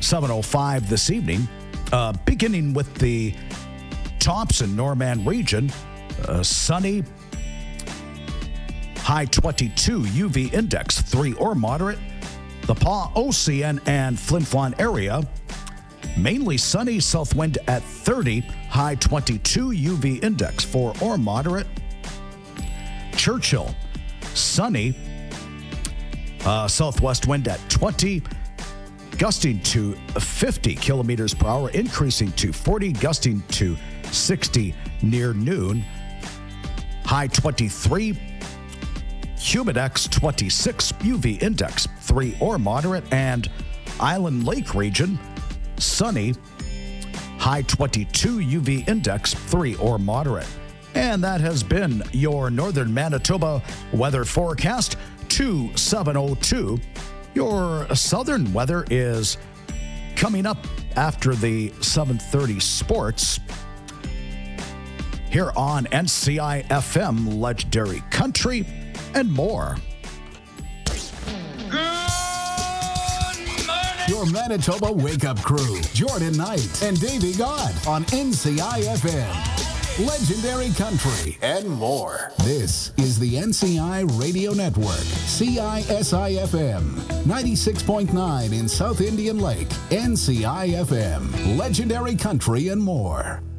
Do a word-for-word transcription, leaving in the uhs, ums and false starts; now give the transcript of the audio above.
seven oh five this evening. Uh, beginning with the Thompson Norman region, uh, sunny, high twenty-two, U V index three or moderate. The Pas Ocean and Flin Flon area, mainly sunny, south wind at thirty, high twenty-two, U V index four or moderate. Churchill, sunny, uh, southwest wind at twenty, gusting to fifty kilometers per hour, increasing to forty, gusting to sixty near noon. High twenty-three, humidex twenty-six, U V index three or moderate. And Island Lake region, sunny, high twenty-two, U V index three or moderate. And that has been your Northern Manitoba weather forecast, two seven oh two. Your southern weather is coming up after the seven thirty sports here on N C I F M, Legendary Country, and more. Your Manitoba Wake-Up Crew, Jordan Knight and Davey God on N C I F M, Legendary Country, and more. This is the N C I Radio Network, C I S I F M, ninety-six point nine in South Indian Lake, N C I F M, Legendary Country, and more.